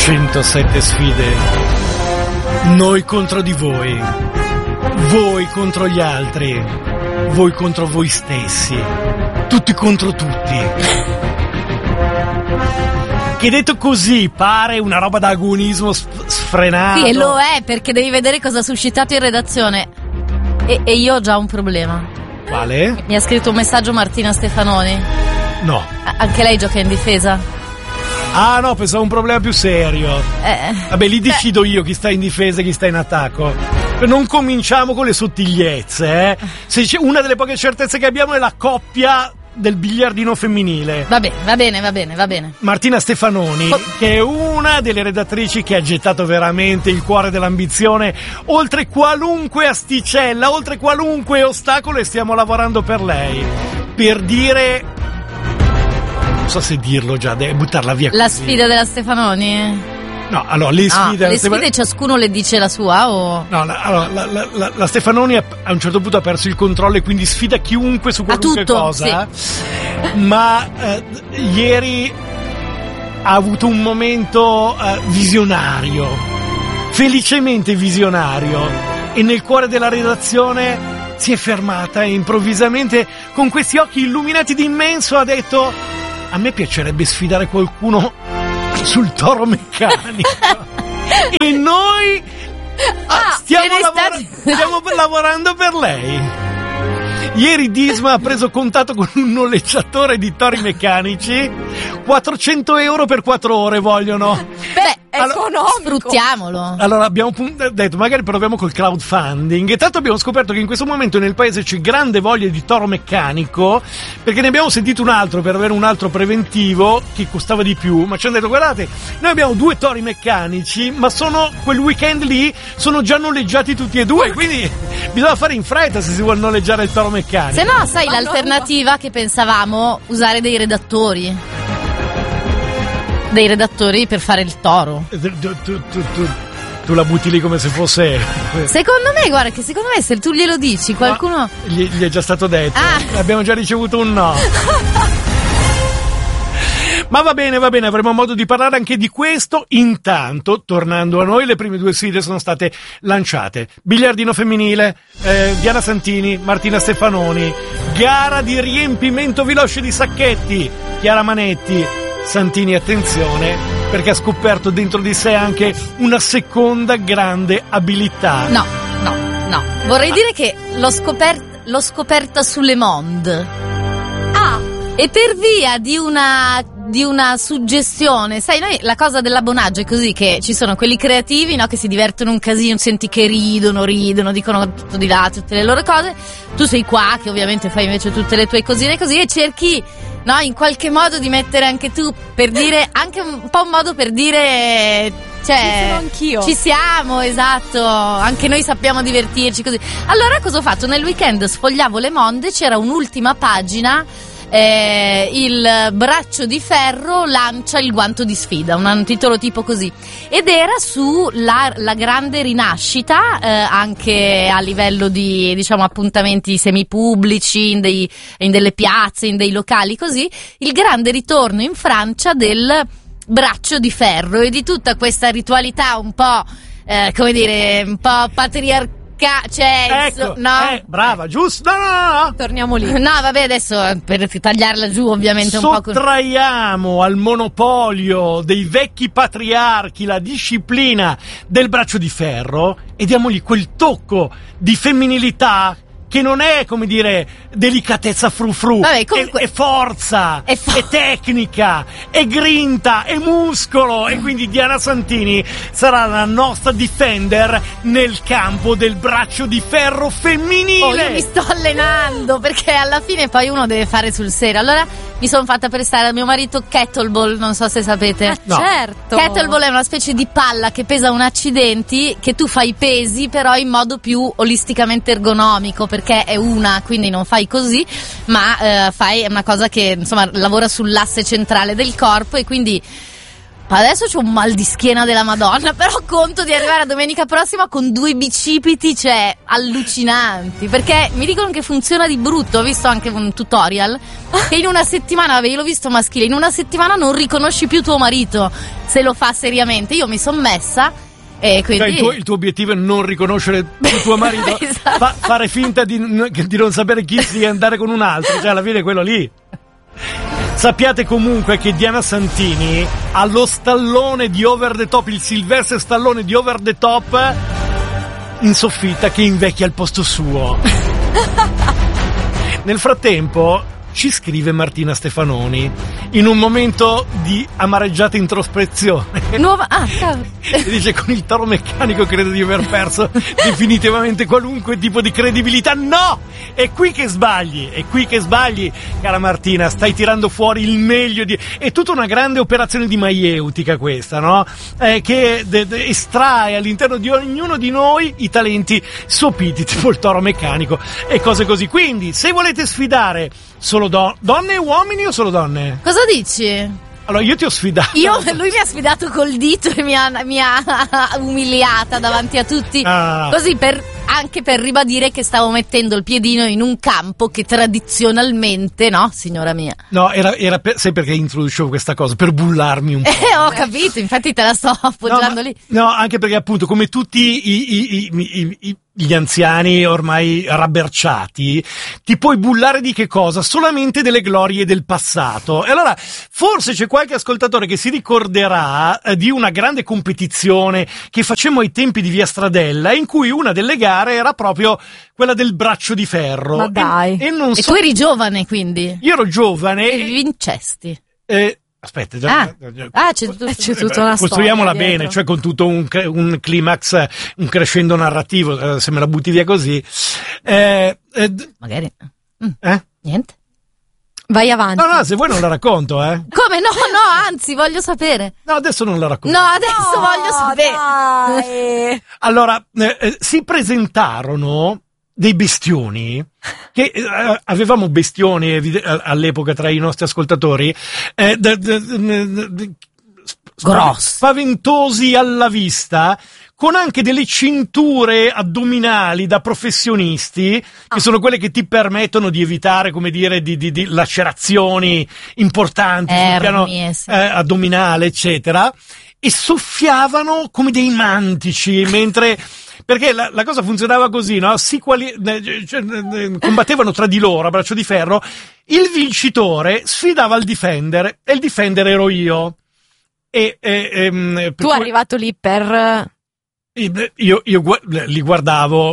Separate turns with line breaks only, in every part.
107 sfide. Noi contro di voi. Voi contro gli altri. Voi contro voi stessi. Tutti contro tutti. Che detto così pare una roba da agonismo sfrenato.
Sì, e lo è, perché devi vedere cosa ha suscitato in redazione. E io ho già un problema.
Quale?
Mi ha scritto un messaggio Martina Stefanoni.
No.
Anche lei gioca in difesa?
Ah no, pensavo un problema più serio. Vabbè, lì decido io chi sta in difesa e chi sta in attacco. Non cominciamo con le sottigliezze, eh. Se c'è una delle poche certezze che abbiamo è la coppia del biliardino femminile.
Va bene.
Martina Stefanoni, che è una delle redattrici che ha gettato veramente il cuore dell'ambizione oltre qualunque asticella, oltre qualunque ostacolo, e stiamo lavorando per lei. Per dire, non so se dirlo già, buttarla via così.
La sfida della Stefanoni?
No, allora le sfide
ciascuno le dice la sua o?
No, allora la Stefanoni a un certo punto ha perso il controllo e quindi sfida chiunque su qualunque cosa. Sì. Ma ieri ha avuto un momento visionario, felicemente visionario, e nel cuore della redazione si è fermata e improvvisamente, con questi occhi illuminati di immenso, ha detto: a me piacerebbe sfidare qualcuno sul toro meccanico. E noi stiamo lavorando per lei. Ieri Disma ha preso contatto con un noleggiatore di tori meccanici. 400 euro per 4 ore vogliono.
Beh, economico. Sfruttiamolo.
Allora abbiamo detto magari proviamo col crowdfunding, e tanto abbiamo scoperto che in questo momento nel paese c'è grande voglia di toro meccanico, perché ne abbiamo sentito un altro per avere un altro preventivo che costava di più, ma ci hanno detto: guardate, noi abbiamo 2 tori meccanici, ma quel weekend lì sono già noleggiati tutti e 2, quindi bisogna fare in fretta se si vuole noleggiare il toro meccanico.
Se no, sai, l'alternativa che pensavamo, usare dei redattori per fare il toro.
Tu la butti lì come se fosse.
Secondo me se tu glielo dici qualcuno.
No, gli è già stato detto. Abbiamo già ricevuto un no. Ma va bene, avremo modo di parlare anche di questo. Intanto, tornando a noi, le prime 2 sfide sono state lanciate. Biliardino femminile, Diana Santini, Martina Stefanoni. Gara di riempimento veloce di sacchetti, Chiara Manetti. Santini, attenzione, perché ha scoperto dentro di sé anche una seconda grande abilità.
No. Vorrei dire che l'ho scoperta su Le Monde. E per via di una suggestione, sai, noi la cosa dell'abbonaggio è così, che ci sono quelli creativi, no, che si divertono un casino, senti che ridono, dicono tutto di là, tutte le loro cose. Tu sei qua che ovviamente fai invece tutte le tue cosine così e cerchi, no, in qualche modo di mettere anche tu, per dire, anche un po' un modo per dire, cioè,
ci sono anch'io.
Ci siamo, esatto, anche noi sappiamo divertirci così. Allora cosa ho fatto? Nel weekend sfogliavo Le Monde, c'era un'ultima pagina, il braccio di ferro lancia il guanto di sfida, un titolo tipo così, ed era su la grande rinascita, anche a livello di, diciamo, appuntamenti semipubblici in delle piazze, in dei locali così, il grande ritorno in Francia del braccio di ferro e di tutta questa ritualità un po' come dire, un po' patriarcale. Cioè,
ecco,
no?
Brava, giusto? No.
Torniamo lì.
No, vabbè, adesso per tagliarla giù, ovviamente un po'.
Sottraiamo al monopolio dei vecchi patriarchi la disciplina del braccio di ferro e diamogli quel tocco di femminilità che non è, come dire, delicatezza frufru.
Vabbè, comunque,
è forza, è tecnica, è grinta, è muscolo, e quindi Diana Santini sarà la nostra defender nel campo del braccio di ferro femminile.
Io mi sto allenando, perché alla fine poi uno deve fare sul serio. Allora mi sono fatta prestare a mio marito kettlebell, non so se sapete.
No.
Certo.
Kettlebell è una specie di palla che pesa un accidenti, che tu fai pesi però in modo più olisticamente ergonomico, perché è una, quindi non fai così, ma fai una cosa che insomma lavora sull'asse centrale del corpo, e quindi Adesso c'ho un mal di schiena della Madonna, però conto di arrivare a domenica prossima con 2 bicipiti, cioè, allucinanti, perché mi dicono che funziona di brutto. Ho visto anche un tutorial che in una settimana, io l'ho visto maschile, in una settimana non riconosci più tuo marito se lo fa seriamente. Io mi sono messa e quindi...
Cioè, il tuo obiettivo è non riconoscere più tuo marito,
esatto.
Fare finta di non sapere chi sia e andare con un altro, cioè alla fine è quello lì. Sappiate comunque che Diana Santini ha lo stallone di Over the Top, il Sylvester Stallone di Over the Top in soffitta che invecchia al posto suo. Nel frattempo ci scrive Martina Stefanoni in un momento di amareggiata introspezione. Dice: con il toro meccanico credo di aver perso definitivamente qualunque tipo di credibilità. No! È qui che sbagli, cara Martina, stai tirando fuori il meglio di... È tutta una grande operazione di maieutica questa, no? Che estrae all'interno di ognuno di noi i talenti sopiti, tipo il toro meccanico e cose così. Quindi, se volete sfidare solo donne e uomini o solo donne?
Cosa dici?
Allora, io ti ho sfidato.
Lui mi ha sfidato col dito e mi ha umiliata davanti a tutti. Così anche per ribadire che stavo mettendo il piedino in un campo che tradizionalmente, no, signora mia?
No, sai perché introducevo questa cosa? Per bullarmi un po'.
Ho capito, infatti te la sto appoggiando lì.
No, anche perché appunto, come tutti gli anziani ormai rabberciati, ti puoi bullare di che cosa? Solamente delle glorie del passato. E allora, forse c'è qualche ascoltatore che si ricorderà di una grande competizione che facemmo ai tempi di Via Stradella, in cui una delle gare era proprio quella del braccio di ferro.
Ma dai.
E
tu eri giovane, quindi?
Io ero giovane.
E vincesti.
Aspetta, c'è
tutta una
costruiamola
storia
bene,
dietro.
cioè con tutto un climax, un crescendo narrativo, se me la butti via così.
Magari.
Niente. Vai avanti.
No, se vuoi non la racconto,
Come? No, anzi, voglio sapere.
No, adesso non la racconto.
No, adesso voglio sapere.
Dai.
Allora, si presentarono dei bestioni che avevamo bestioni all'epoca tra i nostri ascoltatori
grossi,
spaventosi alla vista, con anche delle cinture addominali da professionisti, che sono quelle che ti permettono di evitare, come dire, di lacerazioni importanti sul piano addominale, eccetera, e soffiavano come dei mantici mentre... Perché la cosa funzionava così, no? Combattevano tra di loro a braccio di ferro, il vincitore sfidava il difender e il difender ero io.
Tu arrivato lì per...
Io li guardavo.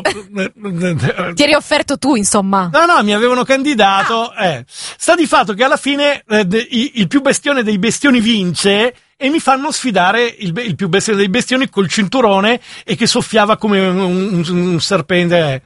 Ti eri offerto tu, insomma.
No, mi avevano candidato. Sta di fatto che alla fine il più bestione dei bestioni vince e mi fanno sfidare il più bestione dei bestioni col cinturone e che soffiava come un serpente.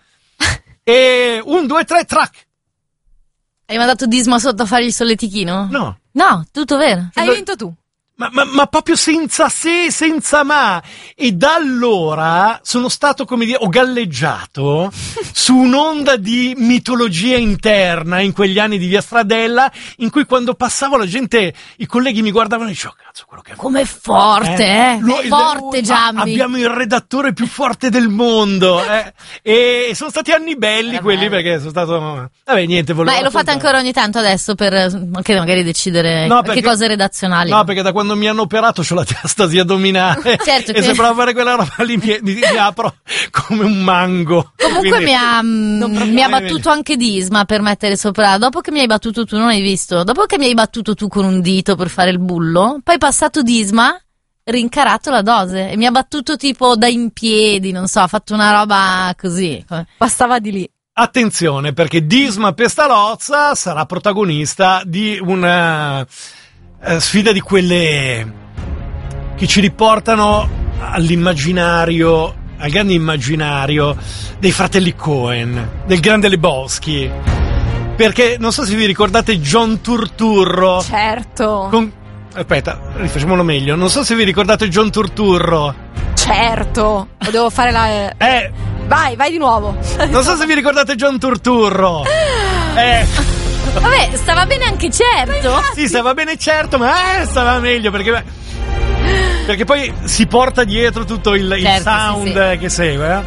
E 1, 2, 3, track.
Hai mandato Disma sotto a fare il solletichino?
No,
tutto vero.
Hai vinto tu.
Ma proprio senza se, senza ma. E da allora sono stato, come dire, ho galleggiato su un'onda di mitologia interna in quegli anni di Via Stradella, in cui quando passavo la gente, i colleghi mi guardavano e dicevo, cazzo, quello che...
Com'è forte, forte Giambi.
Abbiamo il redattore più forte del mondo, E sono stati anni belli quelli, perché sono stato... Vabbè, niente, volevo...
Ma lo fate ancora ogni tanto adesso per anche magari decidere che cose redazionali?
No, perché da quando mi hanno operato c'ho la diastasi addominale.
Certo,
e se provo a fare quella roba lì mi apro come un mango.
Comunque quindi... mi ha battuto anche Disma per mettere sopra. Dopo che mi hai battuto tu, non hai visto? Dopo che mi hai battuto tu con un dito per fare il bullo, poi è passato Disma, rincarato la dose e mi ha battuto tipo da in piedi, non so, ha fatto una roba così.
Passava di lì.
Attenzione, perché Disma Pestalozza sarà protagonista di una sfida di quelle che ci riportano all'immaginario, al grande immaginario dei fratelli Coen, del grande Lebowski, perché non so se vi ricordate John Turturro.
Certo.
Aspetta, rifacciamolo meglio. Non so se vi ricordate John Turturro.
Certo. Lo devo fare la... Vai di nuovo.
Non so se vi ricordate John Turturro.
Vabbè, stava bene anche certo.
Sì, stava bene certo, ma stava meglio perché Perché poi si porta dietro tutto il sound che segue.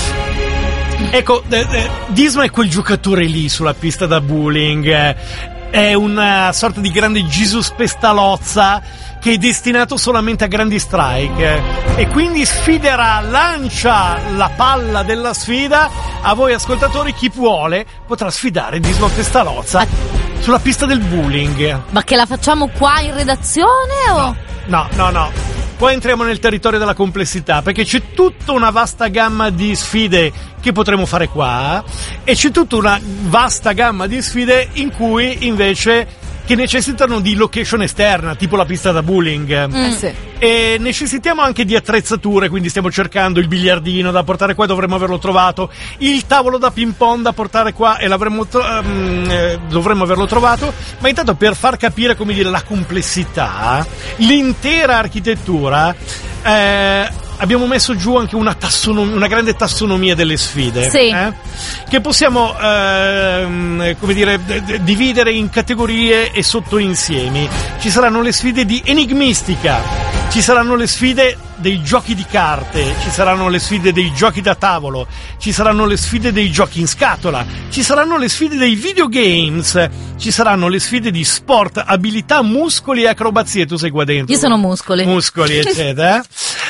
Ecco, Disma è quel giocatore lì sulla pista da bowling, è una sorta di grande Jesus Pestalozza che è destinato solamente a grandi strike e quindi lancia la palla della sfida a voi ascoltatori. Chi vuole potrà sfidare Disma Pestalozza sulla pista del bowling.
Ma che la facciamo qua in redazione o?
No. Qua entriamo nel territorio della complessità, perché c'è tutta una vasta gamma di sfide che potremo fare qua e c'è tutta una vasta gamma di sfide in cui invece che necessitano di location esterna, tipo la pista da bowling.
Sì.
E necessitiamo anche di attrezzature, quindi stiamo cercando il biliardino da portare qua, dovremmo averlo trovato, il tavolo da ping pong da portare qua e dovremmo averlo trovato. Ma intanto, per far capire, come dire, la complessità, l'intera architettura, abbiamo messo giù anche una grande tassonomia delle sfide, che possiamo come dire dividere in categorie e sottoinsiemi. Ci saranno le sfide di enigmistica, ci saranno le sfide dei giochi di carte, ci saranno le sfide dei giochi da tavolo, ci saranno le sfide dei giochi in scatola, ci saranno le sfide dei videogames, ci saranno le sfide di sport, abilità, muscoli e acrobazie. Tu sei qua dentro.
Io sono muscoli
eccetera.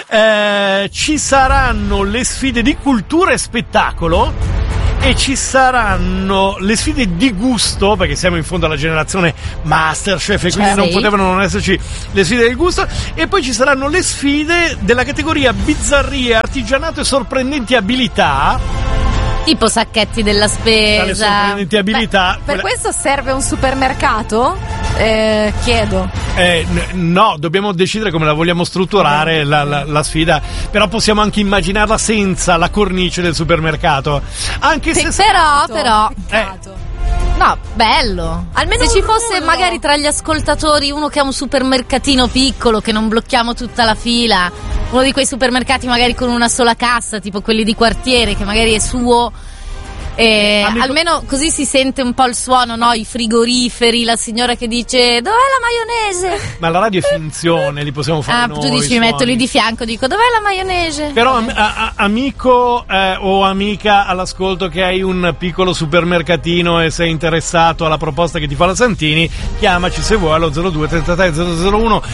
Ci saranno le sfide di cultura e spettacolo e ci saranno le sfide di gusto, perché siamo in fondo alla generazione Masterchef e quindi non potevano non esserci le sfide del gusto. E poi ci saranno le sfide della categoria bizzarrie, artigianato e sorprendenti abilità,
tipo sacchetti della spesa.
Le sorprendenti abilità.
Per questo serve un supermercato? Chiedo.
No, dobbiamo decidere come la vogliamo strutturare la sfida, però possiamo anche immaginarla senza la cornice del supermercato. Anche se
però no, bello.
Almeno
se ci fosse magari tra gli ascoltatori uno che ha un supermercatino piccolo, che non blocchiamo tutta la fila, uno di quei supermercati magari con una sola cassa, tipo quelli di quartiere, che magari è suo. Almeno così si sente un po' il suono, no? I frigoriferi, la signora che dice: dov'è la maionese?
Ma la radio è finzione, li possiamo fare noi.
Tu dici: mi metto lì di fianco, dico: dov'è la maionese?
Però amico o amica all'ascolto che hai un piccolo supermercatino e sei interessato alla proposta che ti fa la Santini, chiamaci se vuoi allo 02 33 001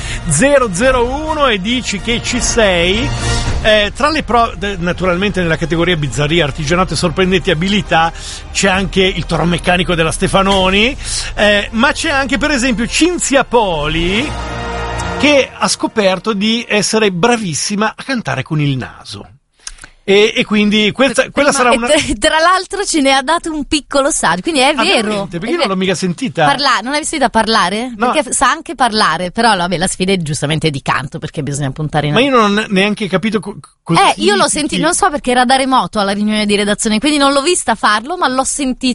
001 e dici che ci sei. Tra le naturalmente nella categoria bizzarria, artigianato e sorprendenti abilità c'è anche il toro meccanico della Stefanoni, ma c'è anche per esempio Cinzia Poli, che ha scoperto di essere bravissima a cantare con il naso. E quindi quella sarà una.
Tra l'altro ce ne ha dato un piccolo saggio, quindi è vero.
Perché io non l'ho mica sentita.
Non l'hai sentita parlare?
No.
Perché sa anche parlare, però vabbè, la sfida è giustamente di canto, perché bisogna puntare in.
Ma io non ho neanche capito cosa.
Io l'ho sentita, non so, perché era da remoto alla riunione di redazione, quindi non l'ho vista farlo, ma l'ho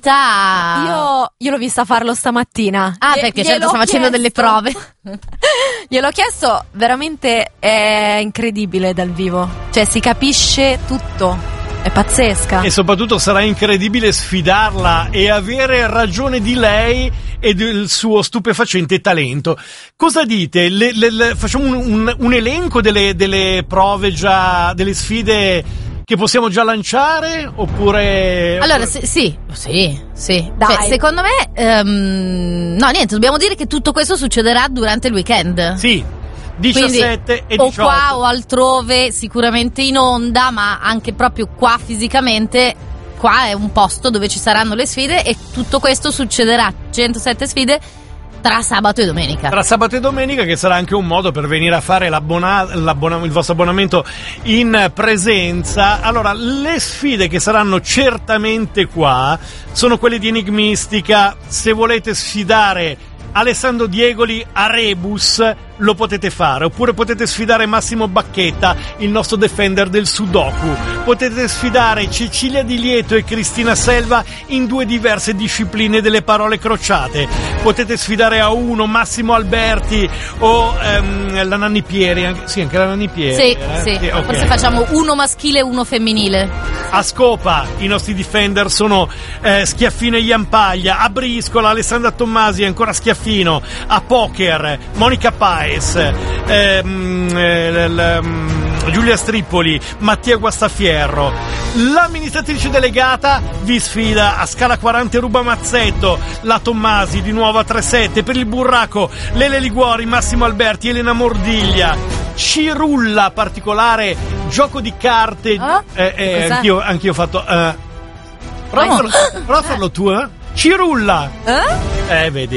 sentita.
Io l'ho vista farlo stamattina.
Perché certo sta facendo delle prove.
Gliel'ho chiesto, veramente è incredibile dal vivo. Cioè, si capisce tutto. È pazzesca.
E soprattutto sarà incredibile sfidarla e avere ragione di lei e del suo stupefacente talento. Cosa dite? Facciamo un elenco delle prove già, delle sfide che possiamo già lanciare? Oppure.
Allora, sì.
Dai.
Cioè, secondo me no, niente, dobbiamo dire che tutto questo succederà durante il weekend.
Sì. 17 e 18
o qua o altrove, sicuramente in onda, ma anche proprio qua fisicamente. Qua è un posto dove ci saranno le sfide e tutto questo succederà, 107 sfide tra sabato e domenica.
Tra sabato e domenica, che sarà anche un modo per venire a fare il vostro abbonamento in presenza. Allora, le sfide che saranno certamente qua sono quelle di enigmistica. Se volete sfidare Alessandro Diegoli a Rebus, lo potete fare, oppure potete sfidare Massimo Bacchetta, il nostro defender del Sudoku. Potete sfidare Cecilia Di Lieto e Cristina Selva in due diverse discipline delle parole crociate. Potete sfidare a uno Massimo Alberti o la Nanni Pieri, anche la Nanni Pieri.
Sì,
okay.
Forse facciamo uno maschile e uno femminile.
A Scopa i nostri defender sono Schiaffino e Iampaglia. A Briscola Alessandra Tommasi e ancora Schiaffino. A Poker Monica Pai Paes, Giulia Strippoli, Mattia Guastafierro. L'amministratrice delegata vi sfida a Scala 40 Ruba Mazzetto, la Tommasi di nuovo a 3-7, per il Burraco Lele Liguori, Massimo Alberti, Elena Mordiglia. Cirulla, particolare gioco di carte. Anch'io ho fatto. Prova a farlo tu, Cirulla. Vedi.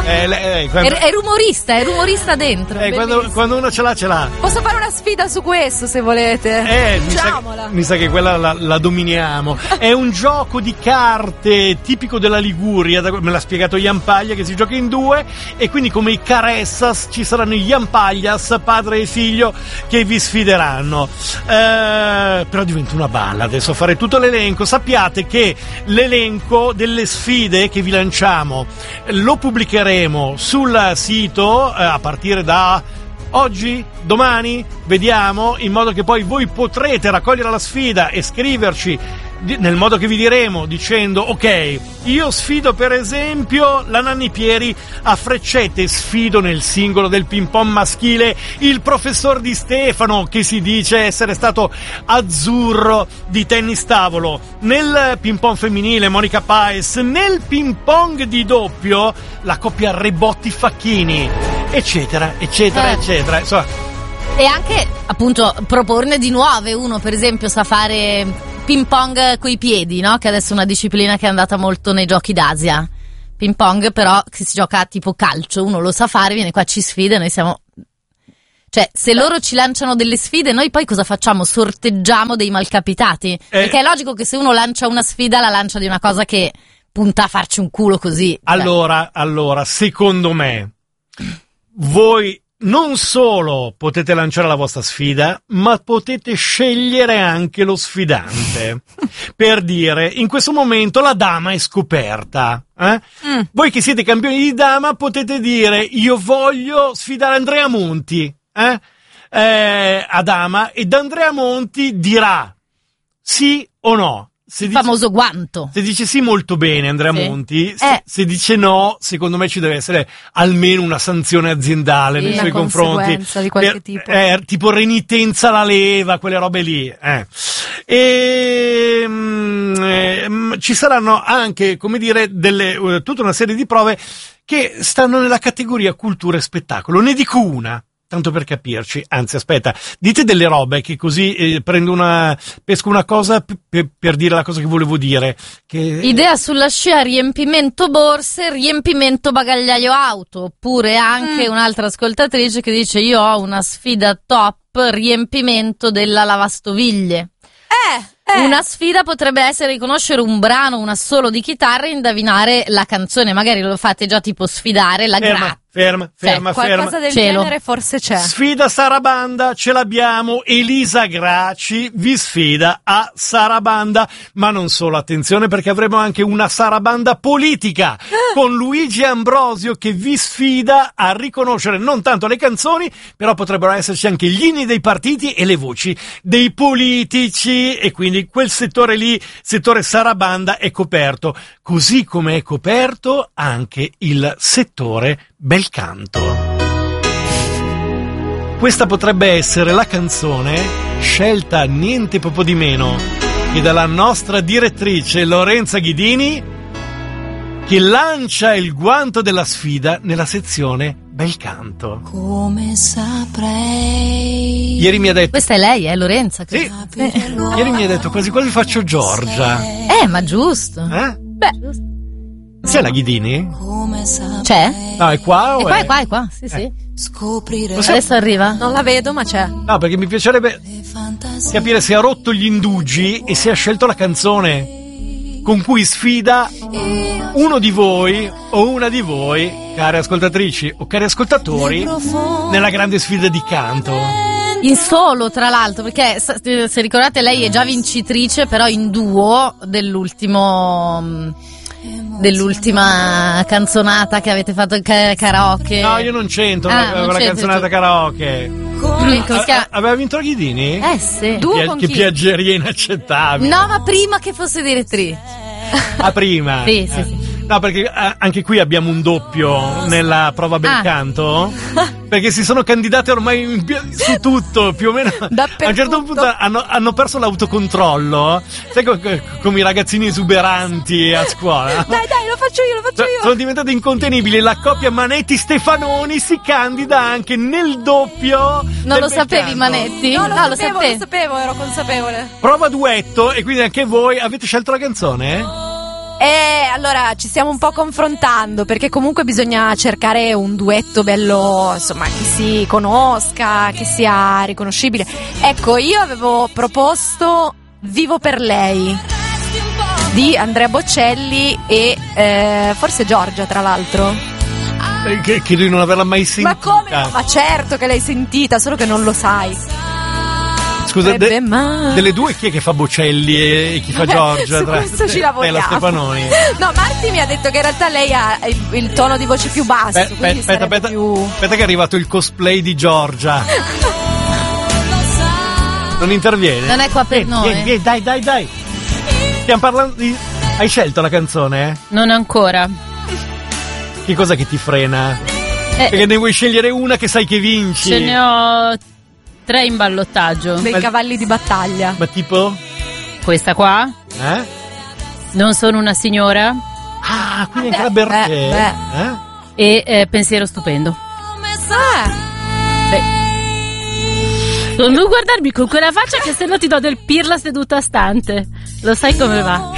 È rumorista dentro.
Quando uno ce l'ha.
Posso fare una sfida su questo se volete?
Mi sa che quella la dominiamo. È un gioco di carte tipico della Liguria, me l'ha spiegato Ian Paglia, che si gioca in 2, e quindi come i Caressas ci saranno Ian Paglias, padre e figlio, che vi sfideranno. Però diventa una balla adesso fare tutto l'elenco. Sappiate che l'elenco delle sfide che vi lanciamo lo pubblicheremo sul sito a partire da oggi, domani, vediamo, in modo che poi voi potrete raccogliere la sfida e scriverci nel modo che vi diremo, dicendo: ok, io sfido per esempio la Nanni Pieri a freccette, sfido nel singolo del ping pong maschile il professor Di Stefano, che si dice essere stato azzurro di tennis tavolo, nel ping pong femminile Monica Paes, nel ping pong di doppio la coppia Rebotti-Facchini, eccetera. Insomma,
e anche appunto proporne di nuove. Uno per esempio sa fare ping pong coi piedi, no? Che adesso è una disciplina che è andata molto nei giochi d'Asia. Ping pong però che si gioca tipo calcio, uno lo sa fare, viene qua, ci sfida, e noi siamo... Cioè, se loro ci lanciano delle sfide, noi poi cosa facciamo? Sorteggiamo dei malcapitati? Perché è logico che se uno lancia una sfida, la lancia di una cosa che punta a farci un culo così.
Allora, secondo me, voi non solo potete lanciare la vostra sfida, ma potete scegliere anche lo sfidante. Per dire, in questo momento la dama è scoperta. Voi che siete campioni di dama potete dire: io voglio sfidare Andrea Monti a dama, ed Andrea Monti dirà sì o no.
Il famoso guanto.
Se dice sì, molto bene Andrea Monti. Se dice no, secondo me ci deve essere almeno una sanzione aziendale nei suoi confronti.
Di qualche tipo.
Tipo renitenza alla leva, quelle robe lì. Ci saranno anche, come dire, tutta una serie di prove che stanno nella categoria cultura e spettacolo. Ne dico una, tanto per capirci. Anzi, aspetta, dite delle robe che così pesco una cosa per dire la cosa che volevo dire.
Idea sulla scia: riempimento borse, riempimento bagagliaio auto. Oppure anche un'altra ascoltatrice che dice: io ho una sfida top, riempimento della lavastoviglie. Una sfida potrebbe essere riconoscere un brano, un assolo di chitarra e indovinare la canzone. Magari lo fate già tipo sfidare la
Ferma.
Qualcosa del genere forse c'è.
Sfida Sarabanda, ce l'abbiamo. Elisa Graci vi sfida a Sarabanda, ma non solo, attenzione, perché avremo anche una Sarabanda politica con Luigi Ambrosio che vi sfida a riconoscere non tanto le canzoni, però potrebbero esserci anche gli inni dei partiti e le voci dei politici, e quindi quel settore lì, settore Sarabanda, è coperto, così come è coperto anche il settore bel canto. Questa potrebbe essere la canzone scelta niente poco di meno che dalla nostra direttrice Lorenza Ghidini, che lancia il guanto della sfida nella sezione bel canto.
Come saprei.
Ieri mi ha detto...
Questa è lei, Lorenza?
Sì. Ieri mi ha detto quasi faccio Giorgia.
Ma giusto.
Beh,
giusto.
C'è la Ghidini?
C'è?
No, è qua o
è qua, sì.
Scoprire.
Adesso arriva?
non la vedo, ma c'è.
No, perché mi piacerebbe capire se ha rotto gli indugi e se ha scelto la canzone con cui sfida uno di voi o una di voi, care ascoltatrici o cari ascoltatori, nella grande sfida di canto.
In solo, tra l'altro, perché se ricordate lei è già vincitrice, però in duo dell'ultima canzonata che avete fatto karaoke.
No, io non c'entro la canzonata karaoke. Aveva vinto la Ghidini?
Sì.
Che piaggeria inaccettabile.
No, ma prima che fosse direttrice.
Prima?
Sì.
No, perché anche qui abbiamo un doppio nella prova bel canto. Perché si sono candidate ormai su tutto, più o meno. A un certo punto hanno perso l'autocontrollo. Sai come i ragazzini esuberanti a scuola?
Dai, lo faccio io.
Sono diventati incontenibili. La coppia Manetti-Stefanoni si candida anche nel doppio.
Non lo sapevi, Manetti?
No, lo sapevo, ero consapevole.
Prova duetto, e quindi anche voi avete scelto la canzone?
Allora ci stiamo un po' confrontando, perché comunque bisogna cercare un duetto bello, insomma, che si conosca, che sia riconoscibile. Ecco, io avevo proposto Vivo per lei di Andrea Bocelli e forse Giorgia, tra l'altro.
Credo di non averla mai sentita.
Ma come no? Ma certo che l'hai sentita, solo che non lo sai.
Scusa, delle due chi è che fa Bocelli e chi fa Giorgia?
Su questo ci lavoriamo.
La Stefanoni.
No, Marti mi ha detto che in realtà lei ha il tono di voce più basso.
Aspetta che è arrivato il cosplay di Giorgia. Non interviene?
Non è qua per noi.
Dai. Stiamo parlando di... Hai scelto la canzone?
Non ancora.
Che cosa che ti frena? Perché ne vuoi scegliere una che sai che vinci?
Ce ne ho 3 in ballottaggio.
Dei cavalli di battaglia.
Ma tipo?
Questa qua? Non sono una signora.
Ah, quindi anche la Bertè.
E Pensiero stupendo. Non guardarmi con quella faccia, che se no ti do del pirla seduta stante. Lo sai come va?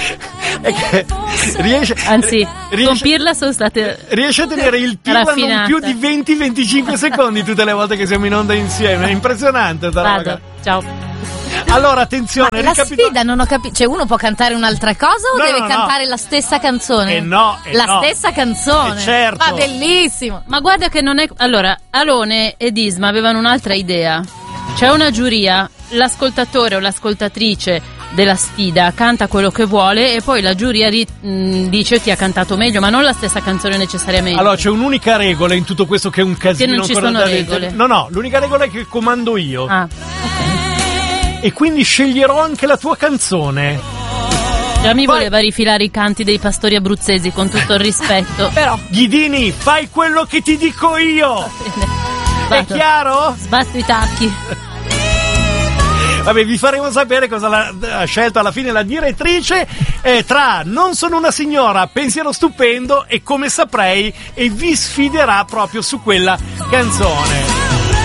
Con pirla sono state.
Riesci a tenere il pirla non più di 20-25 secondi tutte le volte che siamo in onda insieme. È impressionante.
Vado, ciao.
Allora, attenzione.
La sfida non ho capito. Cioè, uno può cantare un'altra cosa o deve cantare la stessa canzone? Stessa canzone.
Certo.
Ma bellissimo.
Ma guarda che non è. Allora, Alone ed Isma avevano un'altra idea. C'è una giuria, l'ascoltatore o l'ascoltatrice della sfida canta quello che vuole e poi la giuria dice chi ha cantato meglio, ma non la stessa canzone necessariamente.
Allora c'è un'unica regola in tutto questo, che è un casino.
Che non ci sono regole.
No, l'unica regola è che comando io.
Ok.
E quindi sceglierò anche la tua canzone.
Già mi voleva rifilare i canti dei pastori abruzzesi, con tutto il rispetto.
Però
Ghidini, fai quello che ti dico io. È chiaro?
Sbatto i tacchi.
Vabbè, vi faremo sapere cosa ha scelto alla fine la direttrice tra Non sono una signora, Pensiero stupendo e Come saprei, e vi sfiderà proprio su quella canzone.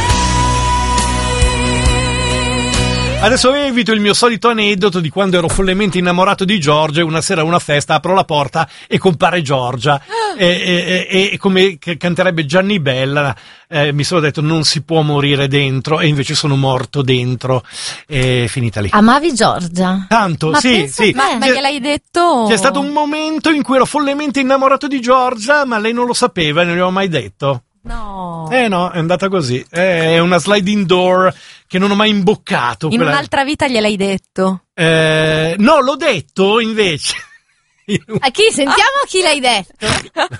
Adesso vi invito il mio solito aneddoto di quando ero follemente innamorato di Giorgia e una sera a una festa apro la porta e compare Giorgia e come canterebbe Gianni Bella mi sono detto non si può morire dentro, e invece sono morto dentro, e finita lì.
Amavi Giorgia?
Tanto,
ma
sì.
Ma gliel'hai detto?
C'è stato un momento in cui ero follemente innamorato di Giorgia, ma lei non lo sapeva e non gliel'ho mai detto.
No.
No, è andata così. È una sliding door che non ho mai imboccato.
In un'altra vita gliel'hai detto?
No, l'ho detto invece.
A chi? Sentiamo chi l'hai detto.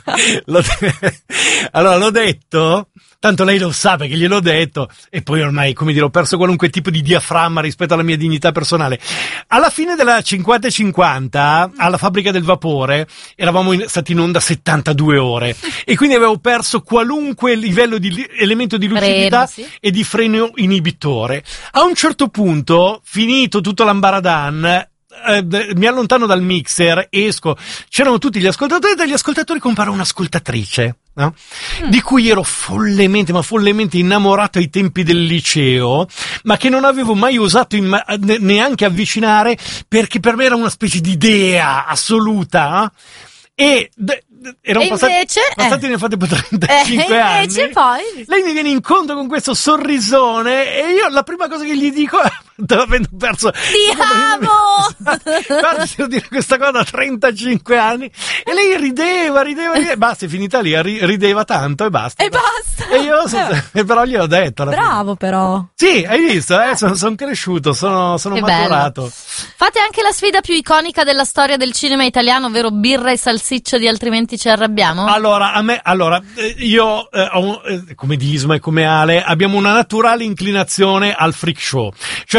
Allora, l'ho detto, tanto lei lo sa perché gliel'ho detto, e poi ormai, come dire, ho perso qualunque tipo di diaframma rispetto alla mia dignità personale. Alla fine della 50-50, alla Fabbrica del Vapore, eravamo stati in onda 72 ore, e quindi avevo perso qualunque livello di elemento di lucidità e di freno inibitore. A un certo punto, finito tutto l'ambaradan, mi allontano dal mixer, esco, c'erano tutti gli ascoltatori, e dagli ascoltatori compare un'ascoltatrice, no? Di cui ero follemente innamorato ai tempi del liceo, ma che non avevo mai osato neanche avvicinare, perché per me era una specie di idea assoluta, no? Erano passati nel frattempo 35 anni.
Invece poi
lei mi viene incontro con questo sorrisone e io la prima cosa che gli dico è: te l'avendo perso.
Ti amo!
Guarda, ti devo dire questa cosa da 35 anni. E lei rideva. Basta, è finita lì, rideva tanto e basta.
E basta.
E io però gli ho detto.
Bravo però.
Sì, hai visto? Sono cresciuto, sono maturato.
Bello. Fate anche la sfida più iconica della storia del cinema italiano, ovvero birra e salsiccia di Altrimenti ci arrabbiamo?
Allora, io, come di Isma e come Ale, abbiamo una naturale inclinazione al freak show. Cioè,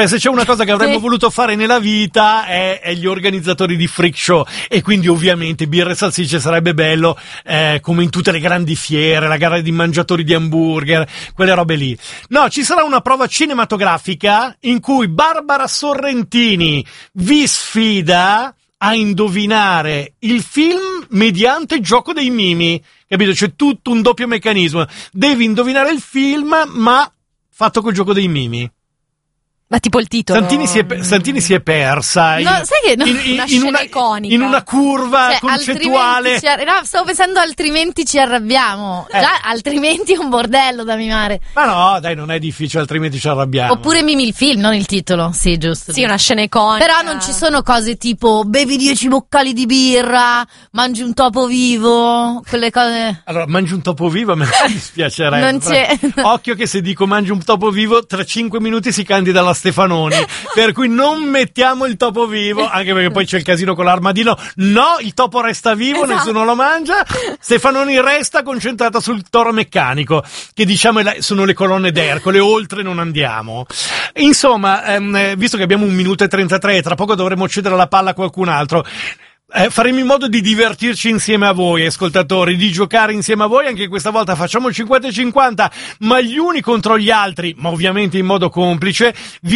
se c'è una cosa che avremmo voluto fare nella vita è gli organizzatori di freak show, e quindi ovviamente birre e salsicce sarebbe bello, come in tutte le grandi fiere, la gara di mangiatori di hamburger, quelle robe lì. No, ci sarà una prova cinematografica in cui Barbara Sorrentini vi sfida a indovinare il film mediante il gioco dei mimi, capito? C'è tutto un doppio meccanismo, devi indovinare il film ma fatto col gioco dei mimi.
Ma tipo il titolo.
Santini si è persa
sai che
una scena iconica.
In una curva concettuale.
Stavo pensando altrimenti ci arrabbiamo. Già, altrimenti è un bordello da mimare.
Ma no, dai, non è difficile, altrimenti ci arrabbiamo.
Oppure mimi il film, non il titolo. Sì, giusto.
Sì, una scena iconica.
Però non ci sono cose tipo bevi 10 boccali di birra, mangi un topo vivo, quelle cose.
Allora, mangi un topo vivo, a me dispiacerebbe.
Non c'è.
Occhio che se dico mangi un topo vivo, tra 5 minuti si candida la Stefanoni, per cui non mettiamo il topo vivo, anche perché poi c'è il casino con l'armadillo. No, il topo resta vivo, nessuno lo mangia. Stefanoni resta concentrata sul toro meccanico, che diciamo sono le colonne d'Ercole, oltre non andiamo. Insomma, visto che abbiamo 1 minuto e 33, tra poco dovremo cedere la palla a qualcun altro. Faremo in modo di divertirci insieme a voi, ascoltatori, di giocare insieme a voi. Anche questa volta facciamo il 50-50, ma gli uni contro gli altri, ma ovviamente in modo complice.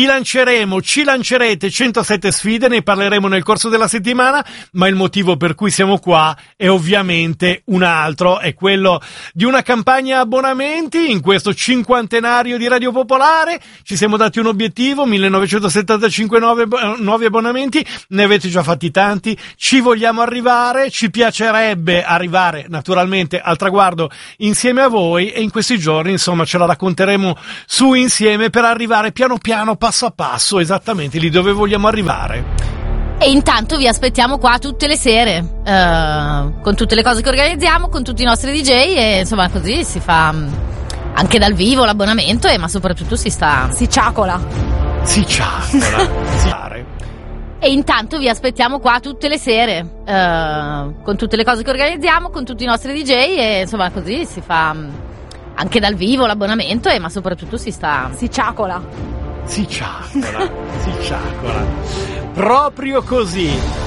Ci lancerete 107 sfide, ne parleremo nel corso della settimana, ma il motivo per cui siamo qua è ovviamente un altro, è quello di una campagna abbonamenti. In questo 50° di Radio Popolare ci siamo dati un obiettivo, 1975 nuovi abbonamenti, ne avete già fatti tanti, ci vogliamo arrivare, ci piacerebbe arrivare naturalmente al traguardo insieme a voi, e in questi giorni insomma ce la racconteremo su insieme per arrivare piano piano, passo a passo, esattamente lì dove vogliamo arrivare.
E intanto vi aspettiamo qua tutte le sere, con tutte le cose che organizziamo, con tutti i nostri DJ, e insomma così si fa anche dal vivo l'abbonamento, ma soprattutto si ciacola. E intanto vi aspettiamo qua tutte le sere, con tutte le cose che organizziamo, con tutti i nostri DJ, e insomma così si fa anche dal vivo l'abbonamento, ma soprattutto si ciacola.
Proprio così.